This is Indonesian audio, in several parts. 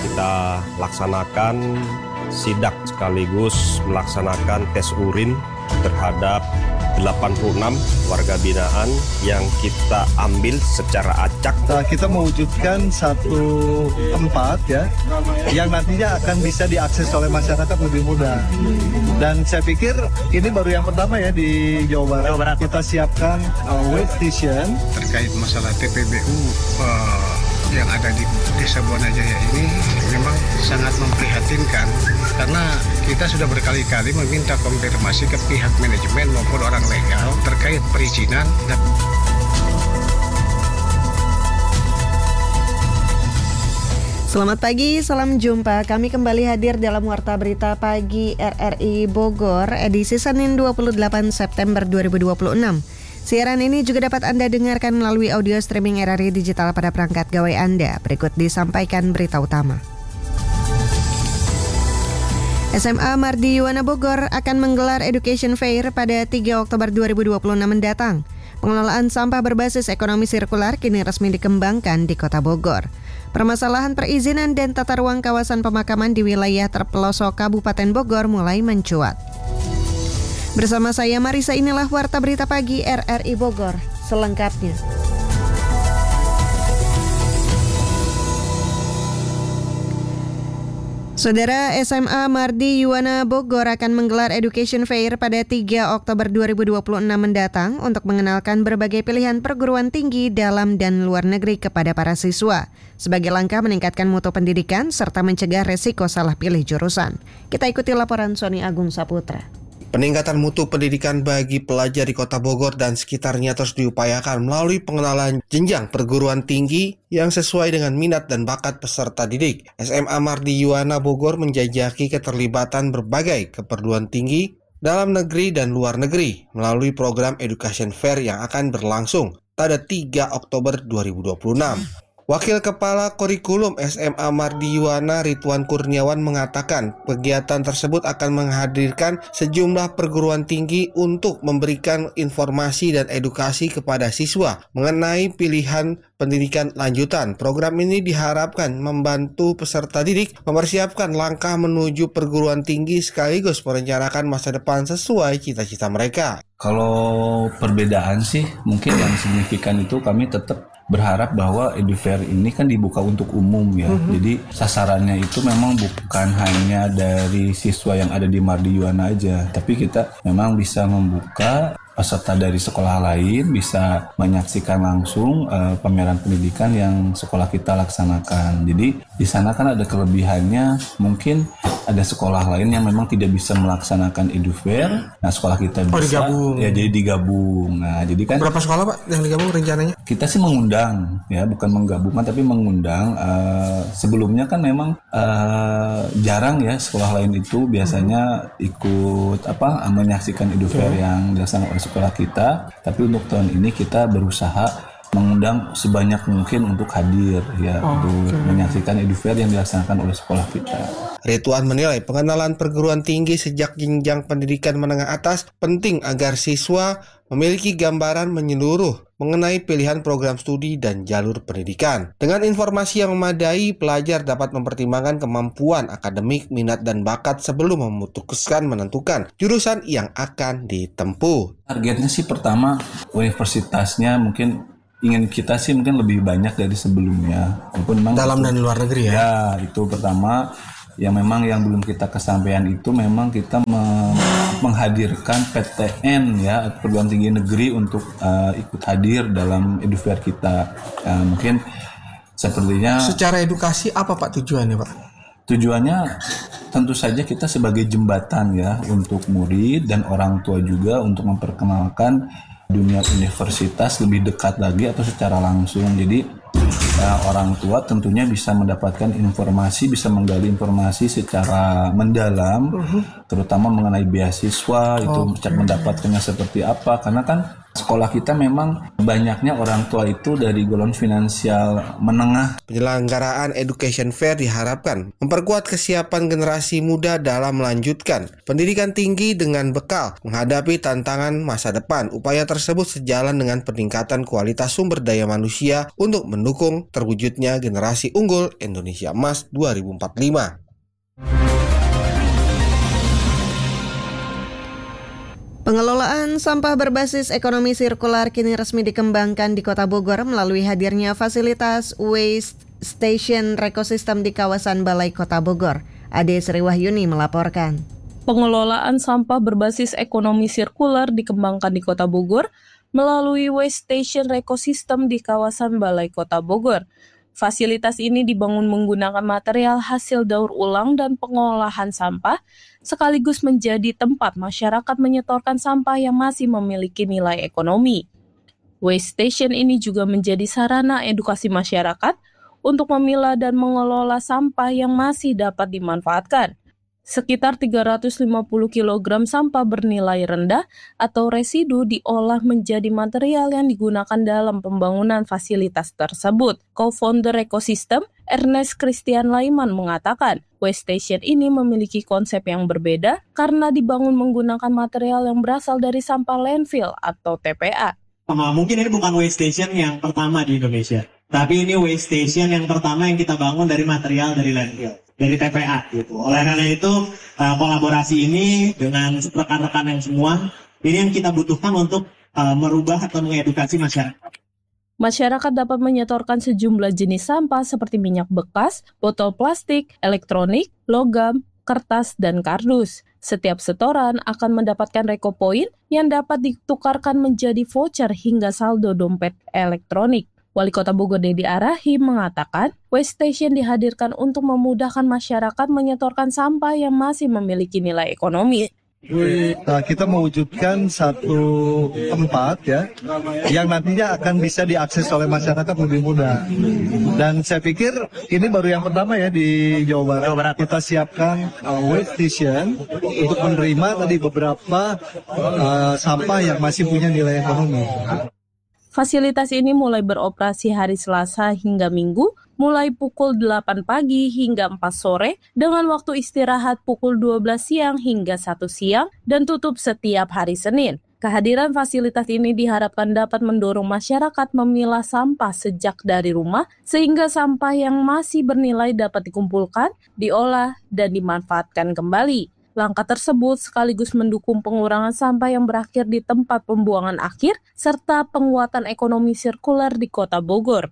kita laksanakan sidak sekaligus melaksanakan tes urin terhadap 86 warga binaan yang kita ambil secara acak. Nah, kita mewujudkan satu tempat ya yang nantinya akan bisa diakses oleh masyarakat lebih mudah. Dan saya pikir ini baru yang pertama ya di Jawa Barat. Kita siapkan weight station terkait masalah TPBU yang ada di Desa Buana Jaya ini memang sangat memprihatinkan karena kita sudah berkali-kali meminta konfirmasi ke pihak manajemen maupun orang legal terkait perizinan dan Selamat pagi, salam jumpa. Kami kembali hadir dalam Warta Berita Pagi RRI Bogor, edisi Senin 28 September 2026. Siaran ini juga dapat Anda dengarkan melalui audio streaming RRI Digital pada perangkat gawai Anda. Berikut disampaikan berita utama. SMA Mardi Yuwana Bogor akan menggelar Education Fair pada 3 Oktober 2026 mendatang. Pengelolaan sampah berbasis ekonomi sirkular kini resmi dikembangkan di Kota Bogor. Permasalahan perizinan dan tata ruang kawasan pemakaman di wilayah terpelosok Kabupaten Bogor mulai mencuat. Bersama saya Marisa, inilah Warta Berita Pagi RRI Bogor selengkapnya. Saudara, SMA Mardi Yuwana Bogor akan menggelar Education Fair pada 3 Oktober 2026 mendatang untuk mengenalkan berbagai pilihan perguruan tinggi dalam dan luar negeri kepada para siswa, sebagai langkah meningkatkan mutu pendidikan serta mencegah resiko salah pilih jurusan. Kita ikuti laporan Sony Agung Saputra. Peningkatan mutu pendidikan bagi pelajar di Kota Bogor dan sekitarnya terus diupayakan melalui pengenalan jenjang perguruan tinggi yang sesuai dengan minat dan bakat peserta didik. SMA Mardi Yuwana Bogor menjajaki keterlibatan berbagai keperluan tinggi dalam negeri dan luar negeri melalui program Education Fair yang akan berlangsung pada 3 Oktober 2026. Wakil Kepala Kurikulum SMA Mardi Yuwana Ridwan Kurniawan mengatakan kegiatan tersebut akan menghadirkan sejumlah perguruan tinggi untuk memberikan informasi dan edukasi kepada siswa mengenai pilihan pendidikan lanjutan. Program ini diharapkan membantu peserta didik mempersiapkan langkah menuju perguruan tinggi sekaligus merencanakan masa depan sesuai cita-cita mereka. Kalau perbedaan sih mungkin yang signifikan itu kami tetap berharap bahwa EduFair ini kan dibuka untuk umum ya. Jadi sasarannya itu memang bukan hanya dari siswa yang ada di Mardi Yuwana aja, tapi kita memang bisa membuka peserta dari sekolah lain bisa menyaksikan langsung pameran pendidikan yang sekolah kita laksanakan. Jadi di sana kan ada kelebihannya, mungkin ada sekolah lain yang memang tidak bisa melaksanakan EduFair. Nah, sekolah kita bisa digabung. Ya jadi digabung. Nah, jadi kan berapa sekolah Pak yang digabung rencananya? Kita sih mengundang ya, bukan menggabungkan tapi mengundang. Sebelumnya kan memang jarang ya sekolah lain itu biasanya ikut menyaksikan EduFair yang dilaksanakan oleh sekolah kita, tapi untuk tahun ini kita berusaha mengundang sebanyak mungkin untuk hadir ya untuk menyaksikan EduFair yang dilaksanakan oleh sekolah kita. Ridwan menilai pengenalan perguruan tinggi sejak jenjang pendidikan menengah atas penting agar siswa memiliki gambaran menyeluruh mengenai pilihan program studi dan jalur pendidikan. Dengan informasi yang memadai, pelajar dapat mempertimbangkan kemampuan akademik, minat dan bakat sebelum memutuskan menentukan jurusan yang akan ditempuh. Targetnya sih pertama universitasnya mungkin ingin kita sih mungkin lebih banyak dari sebelumnya. Dalam dan luar negeri ya? Ya, itu pertama. Yang memang yang belum kita kesampaian itu memang kita menghadirkan PTN ya, perguruan tinggi negeri untuk ikut hadir dalam EduFair kita. Mungkin sepertinya secara edukasi apa Pak tujuannya Pak? Tujuannya tentu saja kita sebagai jembatan ya untuk murid dan orang tua juga untuk memperkenalkan dunia universitas lebih dekat lagi atau secara langsung. Jadi orang tua tentunya bisa mendapatkan informasi, bisa menggali informasi secara mendalam, terutama mengenai beasiswa itu mendapatkannya seperti apa. Karena kan Sekolah kita memang banyaknya orang tua itu dari golongan finansial menengah. Penyelenggaraan Education Fair diharapkan memperkuat kesiapan generasi muda dalam melanjutkan pendidikan tinggi dengan bekal menghadapi tantangan masa depan. Upaya tersebut sejalan dengan peningkatan kualitas sumber daya manusia untuk mendukung terwujudnya generasi unggul Indonesia Emas 2045. Pengelolaan sampah berbasis ekonomi sirkular kini resmi dikembangkan di Kota Bogor melalui hadirnya fasilitas Waste Station Rekosistem di kawasan Balai Kota Bogor. Ade Sriwahyuni melaporkan. Pengelolaan sampah berbasis ekonomi sirkular dikembangkan di Kota Bogor melalui Waste Station Rekosistem di kawasan Balai Kota Bogor. Fasilitas ini dibangun menggunakan material hasil daur ulang dan pengolahan sampah, sekaligus menjadi tempat masyarakat menyetorkan sampah yang masih memiliki nilai ekonomi. Waste Station ini juga menjadi sarana edukasi masyarakat untuk memilah dan mengelola sampah yang masih dapat dimanfaatkan. Sekitar 350 kg sampah bernilai rendah atau residu diolah menjadi material yang digunakan dalam pembangunan fasilitas tersebut. Co-founder Ekosistem, Ernest Christian Laiman mengatakan, Waste Station ini memiliki konsep yang berbeda karena dibangun menggunakan material yang berasal dari sampah landfill atau TPA. Mungkin ini bukan Waste Station yang pertama di Indonesia, tapi ini Waste Station yang pertama yang kita bangun dari material dari landfill, dari TPA gitu. Oleh karena itu kolaborasi ini dengan rekan-rekan yang semua ini yang kita butuhkan untuk merubah atau mengedukasi masyarakat. Masyarakat dapat menyetorkan sejumlah jenis sampah seperti minyak bekas, botol plastik, elektronik, logam, kertas, dan kardus. Setiap setoran akan mendapatkan reko poin yang dapat ditukarkan menjadi voucher hingga saldo dompet elektronik. Wali Kota Bogor Dedi Arahim mengatakan, Waste Station dihadirkan untuk memudahkan masyarakat menyetorkan sampah yang masih memiliki nilai ekonomi. Kita mewujudkan satu tempat ya yang nantinya akan bisa diakses oleh masyarakat lebih mudah. Dan saya pikir ini baru yang pertama ya di Jawa Barat. Kita siapkan Waste Station untuk menerima tadi beberapa sampah yang masih punya nilai ekonomi. Fasilitas ini mulai beroperasi hari Selasa hingga Minggu, mulai pukul 8 pagi hingga 4 sore, dengan waktu istirahat pukul 12 siang hingga 1 siang, dan tutup setiap hari Senin. Kehadiran fasilitas ini diharapkan dapat mendorong masyarakat memilah sampah sejak dari rumah, sehingga sampah yang masih bernilai dapat dikumpulkan, diolah, dan dimanfaatkan kembali. Langkah tersebut sekaligus mendukung pengurangan sampah yang berakhir di tempat pembuangan akhir, serta penguatan ekonomi sirkular di Kota Bogor.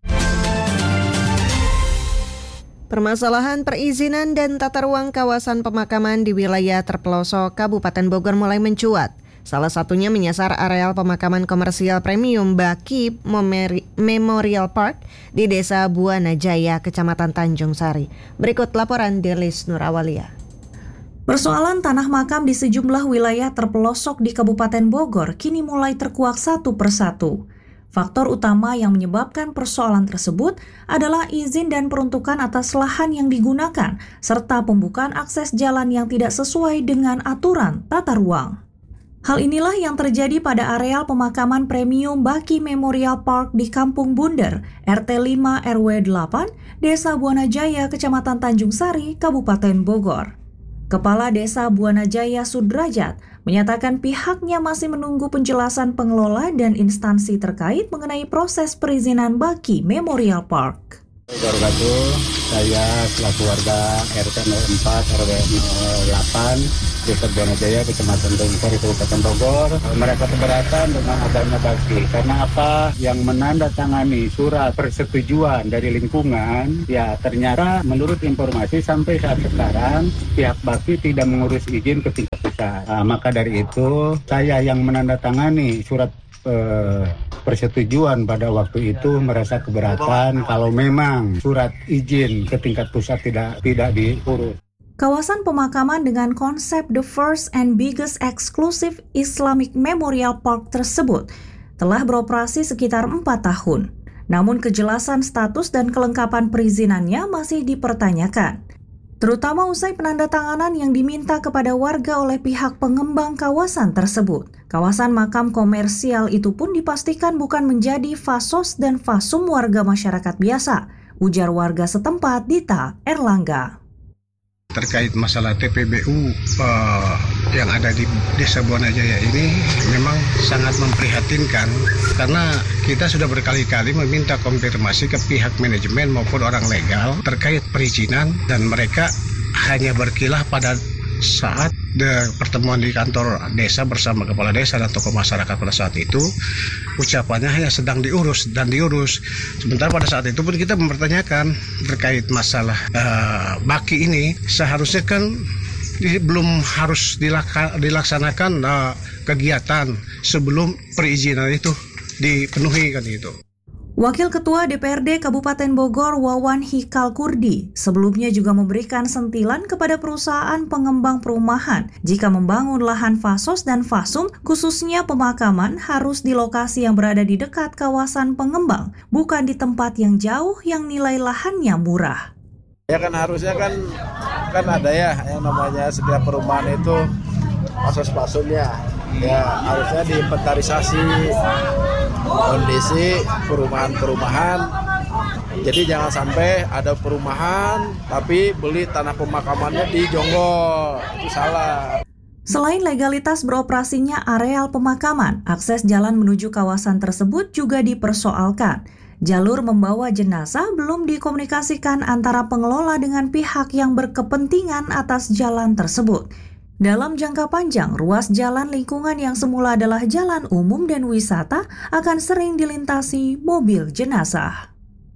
Permasalahan perizinan dan tata ruang kawasan pemakaman di wilayah terpelosok Kabupaten Bogor mulai mencuat. Salah satunya menyasar areal pemakaman komersial premium Baki Memorial Park di Desa Buana Jaya, Kecamatan Tanjung Sari. Berikut laporan Delis Nurawalia. Persoalan tanah makam di sejumlah wilayah terpelosok di Kabupaten Bogor kini mulai terkuak satu persatu. Faktor utama yang menyebabkan persoalan tersebut adalah izin dan peruntukan atas lahan yang digunakan, serta pembukaan akses jalan yang tidak sesuai dengan aturan tata ruang. Hal inilah yang terjadi pada areal pemakaman premium Baki Memorial Park di Kampung Bunder, RT 5 RW 8, Desa Buana Jaya, Kecamatan Tanjung Sari, Kabupaten Bogor. Kepala Desa Buana Jaya Sudrajat menyatakan pihaknya masih menunggu penjelasan pengelola dan instansi terkait mengenai proses perizinan Baki Memorial Park. Saya selaku warga RT 04 RW 8 Desa Buana Jaya Kecamatan Tanjung Sari Kabupaten Bogor, mereka keberatan dengan adanya Baki karena apa? Yang menandatangani surat persetujuan dari lingkungan ya ternyata menurut informasi sampai saat sekarang pihak Baki tidak mengurus izin ke tingkat pusat. Maka dari itu saya yang menandatangani surat persetujuan pada waktu itu merasa keberatan kalau memang surat izin ke tingkat pusat tidak diurus. Kawasan pemakaman dengan konsep The First and Biggest Exclusive Islamic Memorial Park tersebut telah beroperasi sekitar 4 tahun. Namun kejelasan status dan kelengkapan perizinannya masih dipertanyakan. terutama usai penandatanganan yang diminta kepada warga oleh pihak pengembang kawasan tersebut. Kawasan makam komersial itu pun dipastikan bukan menjadi fasos dan fasum warga masyarakat biasa, ujar warga setempat Dita Erlangga. Terkait masalah TPBU yang ada di Desa Buanajaya ini memang sangat memprihatinkan karena kita sudah berkali-kali meminta konfirmasi ke pihak manajemen maupun orang legal terkait perizinan dan mereka hanya berkilah pada saat pertemuan di kantor desa bersama kepala desa dan tokoh masyarakat pada saat itu, ucapannya hanya sedang diurus. Sementara pada saat itu pun kita mempertanyakan terkait masalah baki ini, seharusnya kan belum harus dilaksanakan kegiatan sebelum perizinan itu dipenuhi kan itu. Wakil Ketua DPRD Kabupaten Bogor Wawan Hikal Kurdi sebelumnya juga memberikan sentilan kepada perusahaan pengembang perumahan jika membangun lahan fasos dan fasum, khususnya pemakaman, harus di lokasi yang berada di dekat kawasan pengembang, bukan di tempat yang jauh yang nilai lahannya murah. Ya kan harusnya kan ada ya yang namanya setiap perumahan itu fasos-fasumnya. Ya harusnya diinventarisasi kondisi perumahan-perumahan. Jadi jangan sampai ada perumahan tapi beli tanah pemakamannya di Jonggol. Itu salah. Selain legalitas beroperasinya areal pemakaman, akses jalan menuju kawasan tersebut juga dipersoalkan. Jalur membawa jenazah belum dikomunikasikan antara pengelola dengan pihak yang berkepentingan atas jalan tersebut. Dalam jangka panjang, ruas jalan lingkungan yang semula adalah jalan umum dan wisata akan sering dilintasi mobil jenazah.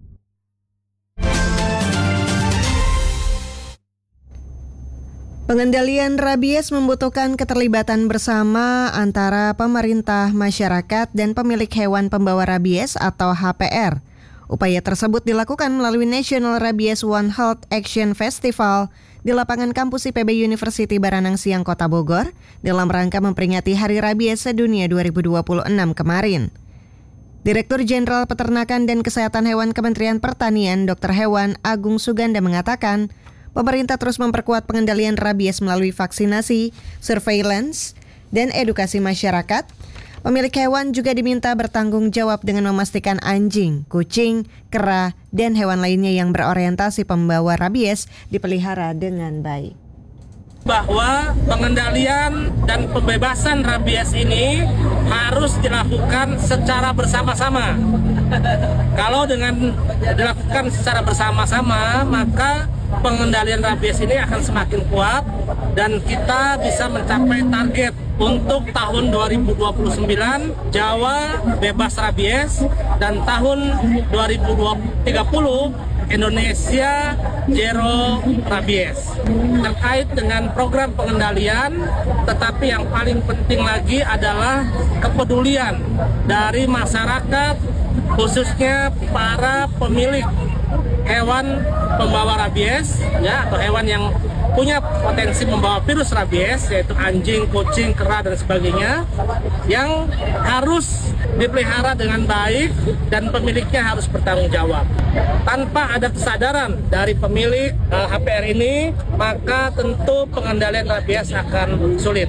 Pengendalian rabies membutuhkan keterlibatan bersama antara pemerintah, masyarakat, dan pemilik hewan pembawa rabies atau HPR. Upaya tersebut dilakukan melalui National Rabies One Health Action Festival di lapangan kampus IPB University Baranang Siang, Kota Bogor, dalam rangka memperingati Hari Rabies Sedunia 2026 kemarin. Direktur Jenderal Peternakan dan Kesehatan Hewan Kementerian Pertanian, Dr. Hewan Agung Suganda mengatakan, pemerintah terus memperkuat pengendalian rabies melalui vaksinasi, surveillance, dan edukasi masyarakat. Pemilik hewan juga diminta bertanggung jawab dengan memastikan anjing, kucing, kera, dan hewan lainnya yang berorientasi pembawa rabies dipelihara dengan baik. Bahwa pengendalian dan pembebasan rabies ini harus dilakukan secara bersama-sama. Kalau dengan dilakukan secara bersama-sama, maka pengendalian rabies ini akan semakin kuat dan kita bisa mencapai target untuk tahun 2029 Jawa bebas rabies dan tahun 2030 Indonesia Zero Rabies. Terkait dengan program pengendalian, tetapi yang paling penting lagi adalah kepedulian dari masyarakat, khususnya para pemilik hewan pembawa rabies, ya, atau hewan yang punya potensi membawa virus rabies, yaitu anjing, kucing, kera, dan sebagainya, yang harus dipelihara dengan baik dan pemiliknya harus bertanggung jawab. Tanpa ada kesadaran dari pemilik HPR ini, maka tentu pengendalian rabies akan sulit.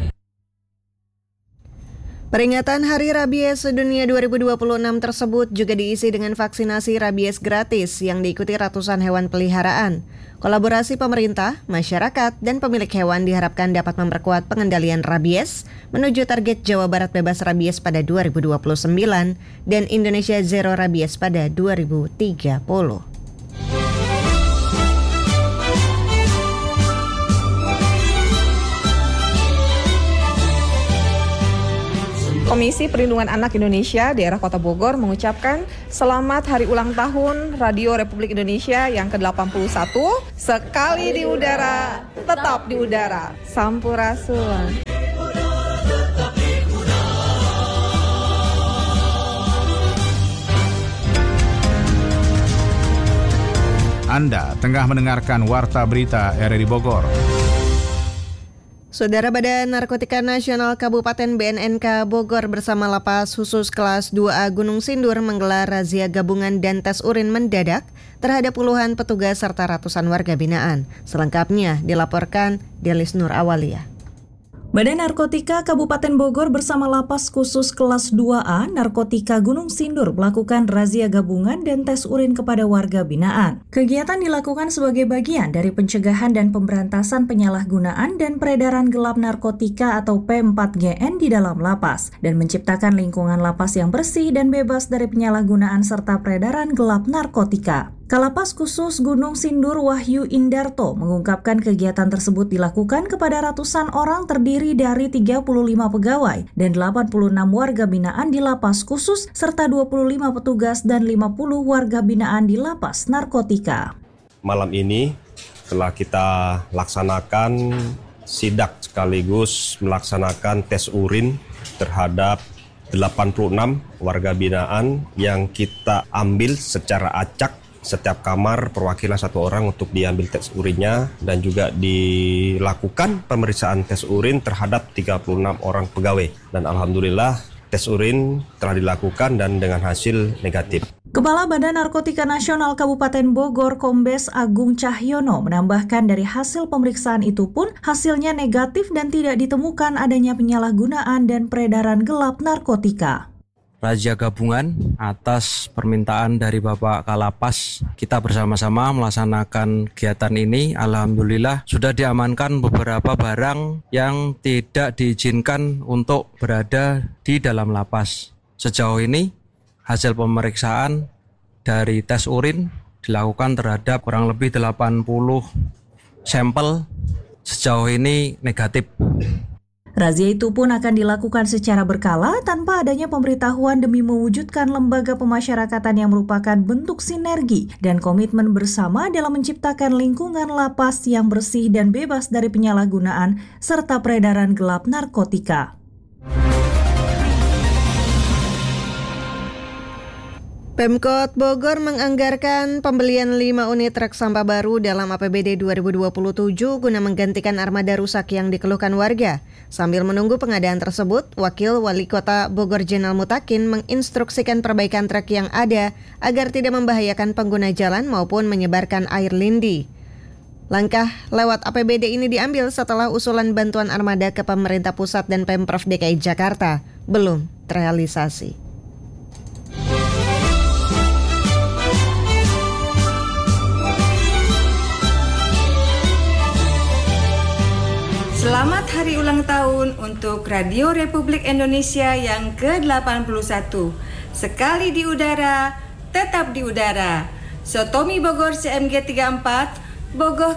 Peringatan Hari Rabies Sedunia 2026 tersebut juga diisi dengan vaksinasi rabies gratis yang diikuti ratusan hewan peliharaan. Kolaborasi pemerintah, masyarakat, dan pemilik hewan diharapkan dapat memperkuat pengendalian rabies menuju target Jawa Barat bebas rabies pada 2029 dan Indonesia Zero Rabies pada 2030. Komisi Perlindungan Anak Indonesia Daerah Kota Bogor mengucapkan selamat hari ulang tahun Radio Republik Indonesia yang ke-81. Sekali di udara, tetap di udara. Sampurasun. Anda tengah mendengarkan Warta Berita RRI Bogor. Saudara Badan Narkotika Nasional Kabupaten BNNK Bogor bersama Lapas Khusus Kelas 2A Gunung Sindur menggelar razia gabungan dan tes urin mendadak terhadap puluhan petugas serta ratusan warga binaan. Selengkapnya dilaporkan Delis Nur Awalia. Badan Narkotika Kabupaten Bogor bersama Lapas Khusus Kelas 2A Narkotika Gunung Sindur melakukan razia gabungan dan tes urin kepada warga binaan. Kegiatan dilakukan sebagai bagian dari pencegahan dan pemberantasan penyalahgunaan dan peredaran gelap narkotika atau P4GN di dalam lapas dan menciptakan lingkungan lapas yang bersih dan bebas dari penyalahgunaan serta peredaran gelap narkotika. Kalapas Khusus Gunung Sindur Wahyu Indarto mengungkapkan kegiatan tersebut dilakukan kepada ratusan orang terdiri dari 35 pegawai dan 86 warga binaan di lapas khusus serta 25 petugas dan 50 warga binaan di lapas narkotika. Malam ini telah kita laksanakan sidak sekaligus melaksanakan tes urin terhadap 86 warga binaan yang kita ambil secara acak. Setiap kamar perwakilan satu orang untuk diambil tes urinnya dan juga dilakukan pemeriksaan tes urin terhadap 36 orang pegawai. Dan alhamdulillah tes urin telah dilakukan dan dengan hasil negatif. Kepala Badan Narkotika Nasional Kabupaten Bogor Kombes Agung Cahyono menambahkan dari hasil pemeriksaan itu pun hasilnya negatif dan tidak ditemukan adanya penyalahgunaan dan peredaran gelap narkotika. Razia gabungan atas permintaan dari Bapak Kalapas. Kita bersama-sama melaksanakan kegiatan ini. Alhamdulillah sudah diamankan beberapa barang yang tidak diizinkan untuk berada di dalam lapas. Sejauh ini hasil pemeriksaan dari tes urin dilakukan terhadap kurang lebih 80 sampel. Sejauh ini negatif. Razia itu pun akan dilakukan secara berkala tanpa adanya pemberitahuan demi mewujudkan lembaga pemasyarakatan yang merupakan bentuk sinergi dan komitmen bersama dalam menciptakan lingkungan lapas yang bersih dan bebas dari penyalahgunaan serta peredaran gelap narkotika. Pemkot Bogor menganggarkan pembelian 5 unit truk sampah baru dalam APBD 2027 guna menggantikan armada rusak yang dikeluhkan warga. Sambil menunggu pengadaan tersebut, Wakil Wali Kota Bogor Jenal Mutakin menginstruksikan perbaikan truk yang ada agar tidak membahayakan pengguna jalan maupun menyebarkan air lindi. Langkah lewat APBD ini diambil setelah usulan bantuan armada ke pemerintah pusat dan Pemprov DKI Jakarta belum terrealisasi. Selamat hari ulang tahun untuk Radio Republik Indonesia yang ke-81. Sekali di udara, tetap di udara. Sotomi Bogor CMG 34, Bogor